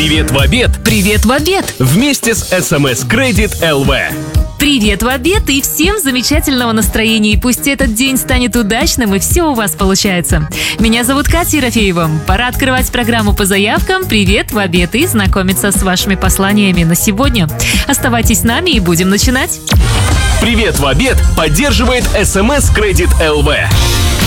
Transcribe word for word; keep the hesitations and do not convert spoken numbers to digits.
Привет в обед! Привет в обед! Вместе с эс эм эс Credit эл ви. Привет в обед и всем замечательного настроения. И пусть этот день станет удачным и все у вас получается. Меня зовут Катя Ерофеева. Пора открывать программу по заявкам «Привет в обед» и знакомиться с вашими посланиями на сегодня. Оставайтесь с нами и будем начинать. Привет в обед поддерживает эс эм эс Credit эл ви.